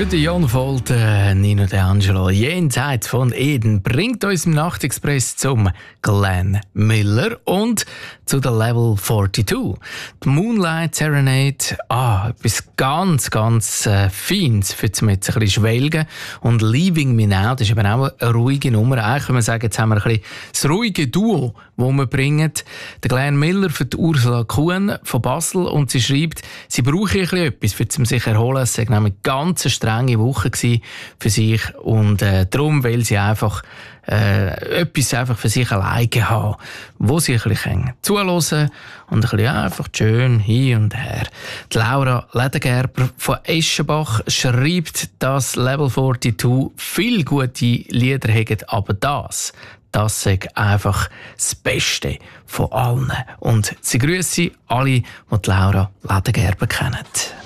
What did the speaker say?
Für den Jan Volt, Nino D'Angelo, jenseits von Eden, bringt uns im Nachtexpress zum Glenn Miller und zu der Level 42. Die Moonlight Serenade, etwas ganz, ganz Feines für zum jetzt ein bisschen schwelgen. Und Leaving Me Now, das ist eben auch eine ruhige Nummer. Eigentlich kann man sagen, jetzt haben wir ein bisschen das ruhige Duo, das wir bringen. Der Glenn Miller für die Ursula Kuhn von Basel, und sie schreibt, sie brauche ein bisschen etwas, um sich zu erholen. Es war nämlich eine ganz strenge Woche für sich, und darum will sie einfach etwas einfach für sich alleine haben, wo sie ein bisschen zuhören und ein bisschen einfach schön hin und her. Die Laura Ledergerber von Eschenbach schreibt, dass Level 42 viele gute Lieder hat, aber das ist einfach das Beste von allen. Und sie grüßen alle, die Laura Ledergerber kennen.